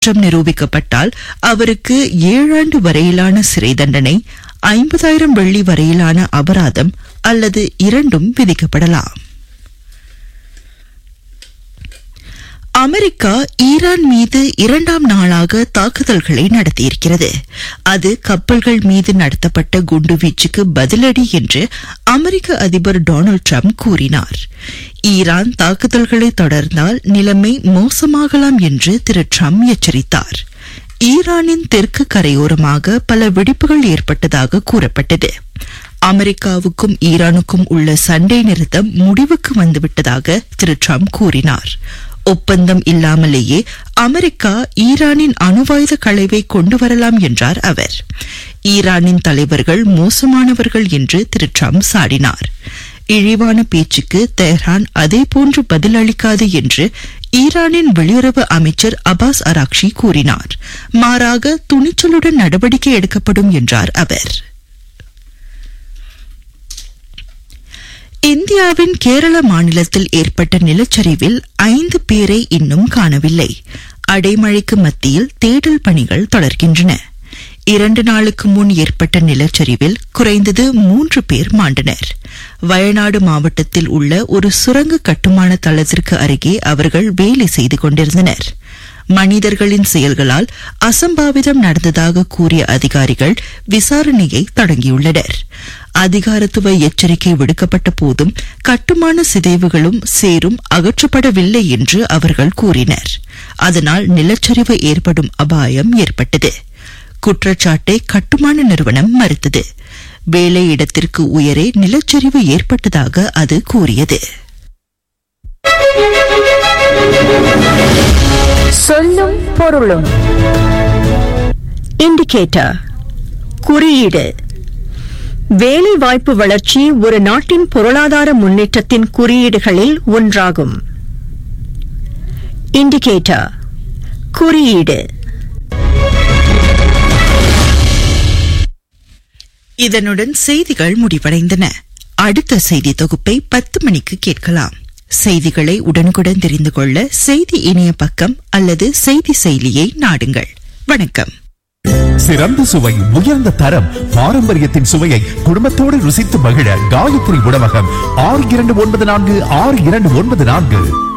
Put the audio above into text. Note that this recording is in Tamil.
குற்றம் நிரூபிக்கப்பட்டால் அவருக்கு 7 ஆண்டு வரையிலான சிறை தண்டனை, 50,000 வெள்ளி வரையிலான அபராதம் அல்லது இரண்டும் விதிக்கப்படலாம். அமெரிக்கா ஈரான் மீது 2ஆம் நாளாக தாக்குதல்களை நடத்தியிருக்கிறது. அது கப்பல்கள் மீது நடத்தப்பட்ட குண்டுவீச்சுக்கு பதிலடி என்று அமெரிக்க அதிபர் டொனால்ட் ட்ரம்ப் கூறினார். ஈரான் தாக்குதல்களை தொடர்ந்தால் நிலைமை மோசமாகலாம் என்று திரு ட்ரம்ப் எச்சரித்தார். ஈரானின் தெற்கு கரையோரமாக பல வெடிப்புகள் ஏற்பட்டதாக கூறப்பட்டது. அமெரிக்காவுக்கும் ஈரானுக்கும் உள்ள சண்டை நிறுத்தம் முடிவுக்கு வந்துவிட்டதாக திரு ட்ரம்ப் கூறினார். ஒப்பந்தம் இல்லாமலேயே அமெரிக்கா ஈரானின் அணுவாயுத களைவை கொண்டு வரலாம் என்றார் அவர். ஈரானின் தலைவர்கள் மோசமானவர்கள் என்று திரு ட்ரம்ப் சாடினார். இழிவான பேச்சுக்கு தெஹ்ரான் அதேபோன்று பதிலளிக்காது என்று ஈரானின் வெளியுறவு அமைச்சர் அப்பாஸ் அராக்ஷி கூறினார். மாறாக துணிச்சலுடன் நடவடிக்கை எடுக்கப்படும் என்றார் அவர். இந்தியாவின் கேரள மாநிலத்தில் ஏற்பட்ட நிலச்சரிவில் 5 பேரை இன்னும் காணவில்லை. அடைமழைக்கு மத்தியில் தேடல் பணிகள் தொடர்கின்றன. 2 நாளுக்கு முன் ஏற்பட்ட நிலச்சரிவில் குறைந்தது 3 பேர் மாண்டனர். வயநாடு மாவட்டத்தில் உள்ள ஒரு சுரங்க கட்டுமான தளத்திற்கு அருகே அவர்கள் வேலை செய்து கொண்டிருந்தனர். மனிதர்களின் செயல்களால் அசம்பாவிதம் நடந்ததாக கூறிய அதிகாரிகள் விசாரணையை தொடங்கியுள்ளனர். அதிகாரத்துவ எச்சரிக்கை விடுக்கப்பட்ட போதும் கட்டுமான சிதைவுகளும் சேரும் அகற்றப்படவில்லை என்று அவர்கள் கூறினர். அதனால் நிலச்சரிவு ஏற்படும் அபாயம் ஏற்பட்டது. குற்றச்சாட்டை கட்டுமான நிறுவனம் மறுத்தது. வேலை இடத்திற்கு உயரே நிலச்சரிவு ஏற்பட்டதாக அது கூறியது. சொல்லும் பொருளும். இண்டிகேட்டர் குறியீடு. வேலை வாய்ப்பு வளர்ச்சி ஒரு நாட்டின் பொருளாதார முன்னேற்றத்தின் குறியீடுகளில் ஒன்றாகும். இண்டிகேட்டர் குறியீடு. இதனுடன் செய்திகள் முடிவடைந்தன. அடுத்த செய்தி தொகுப்பை 10 மணிக்கு கேட்கலாம். செய்திகளை உடனுக்குடன் தெரிந்து கொள்ள செய்தி இணைய பக்கம் அல்லது செய்தி செயலியை நாடுங்கள். வணக்கம். சிறந்த சுவை, உயர்ந்த தரம், பாரம்பரியத்தின் சுவையை குடும்பத்தோடு ருசித்து மகிழ காயத்ரி உணவகம் 6294 6294.